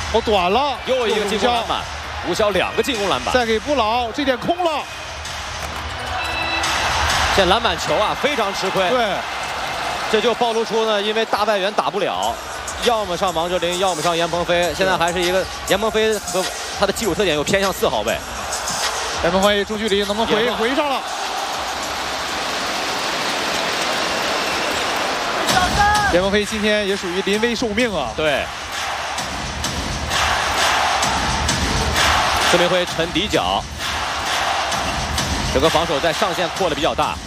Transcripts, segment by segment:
投短了， 又一个进攻篮板，吴骁2个进攻篮板， 再给布朗，这点空了。 这篮板球啊非常吃亏， 对， 这就暴露出呢，因为大外援打不了，要么上王哲林，要么上严鹏飞，现在还是一个严鹏飞和他的基础特点又偏向4号位。 严鹏飞中距离能不能回上了？严鹏飞今天也属于临危受命啊。 对。孙明辉沉底角，整个防守在上线扩得比较大。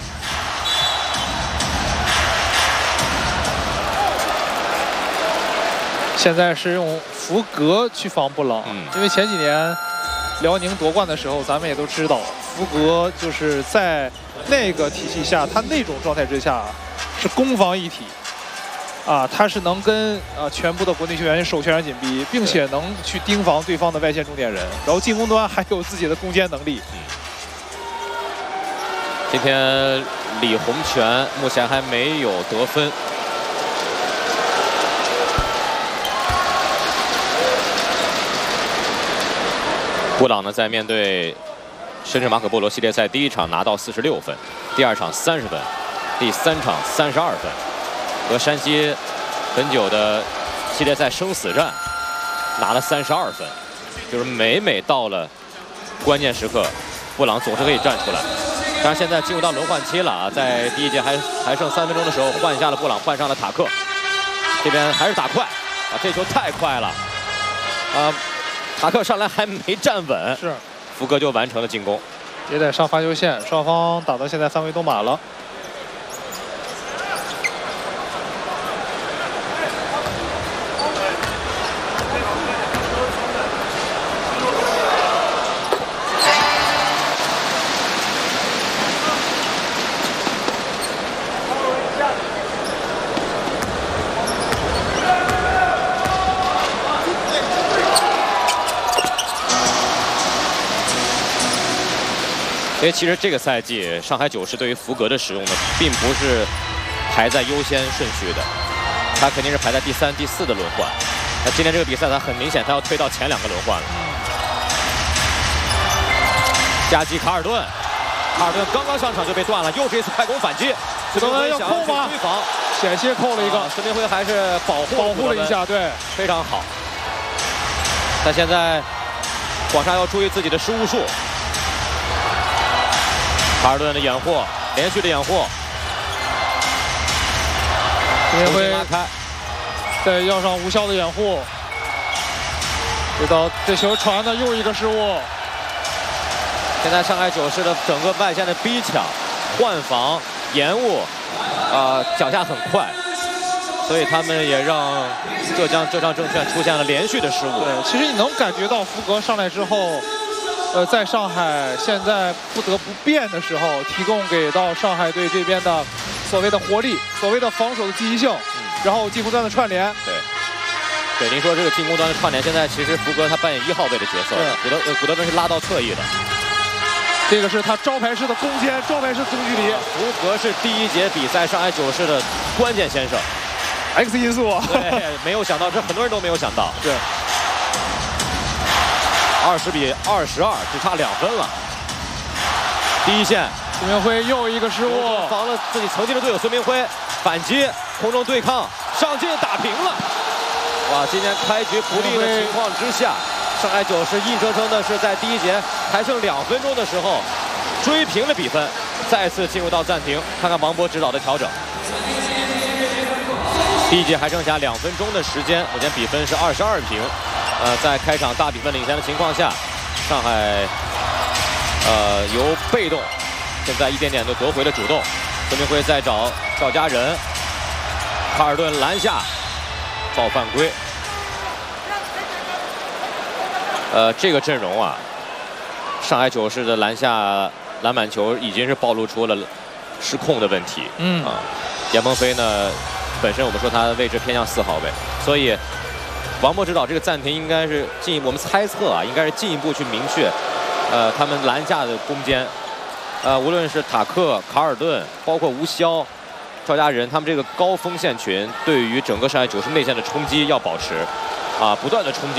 现在是用福格去防布朗，因为前几年辽宁夺冠的时候，咱们也都知道，福格就是在那个体系下，他那种状态之下是攻防一体。啊，他是能跟全部的国内球员手全然紧逼，并且能去盯防对方的外线重点人，然后进攻端还有自己的攻坚能力。 今天李洪权目前还没有得分。布朗呢，在面对深圳马可波罗系列赛第1场拿到46分，第2场30分，第3场32分。和山西很久的系列赛生死战拿了32分，就是每到了关键时刻，布朗总是可以站出来。当然现在进入到轮换期了啊，在第1节还剩3分钟的时候换下了布朗，换上了塔克，这边还是打快啊，这球太快了啊，塔克上来还没站稳， 是福格就完成了进攻， 也得上罚球线，双方打到现在3回都满了。 因为其实这个赛季上海九世对于福格的使用呢，并不是排在优先顺序的，他肯定是排在第3、第4的轮换。那今天这个比赛，他很明显他要推到前2个轮换了。夹击卡尔顿，卡尔顿刚刚上场就被断了，又是一次快攻反击。孙明辉想要去追防， 险些扣了一个。 孙明辉还是保护了一下，对， 非常好。但现在广厦要注意自己的失误数。卡尔顿的掩护，连续的掩护。 孙明辉拉开， 再要上吴骁的掩护。这球传的又一个失误。 现在上海九世的整个外线的逼抢、换防、延误，脚下很快，所以他们也让浙江证券出现了连续的失误。 对，其实你能感觉到福格上来之后。在上海现在不得不变的时候，提供给到上海队这边的所谓的活力，所谓的防守的积极性，然后进攻端的串联。 对，您说这个进攻端的串联，现在其实福格他扮演1号位的角色，古德温是拉到侧翼的， 这个是他招牌式的攻坚，招牌式中距离。 福格是第1节比赛上海九世的关键先生 ，X 因素啊。 对，没有想到，这很多人都没有想到。 对。 20比22，只差2分了。第1线， 孙明辉又一个失误， 防了自己曾经的队友孙明辉，反击，空中对抗，上进打平了。哇，今天开局不利的情况之下，上海九世硬生生的是在第1节还剩2分钟的时候追平了比分，再次进入到暂停，看看王博指导的调整。第1节还剩下2分钟的时间，目前比分是22平。在开场大比分领先的情况下，上海由被动，现在一点点的夺回了主动。孙明辉在找赵家人，卡尔顿篮下报犯规。这个阵容啊，上海九世的篮下篮板球已经是暴露出了失控的问题。严鹏飞呢，本身我们说他的位置偏向4号位，所以。王博指导这个暂停应该是我们猜测啊，应该是进一步去明确，他们篮下的攻坚，无论是塔克、卡尔顿，包括吴骁、赵家人，他们这个高锋线群对于整个上海九世内线的冲击要保持，不断的冲击。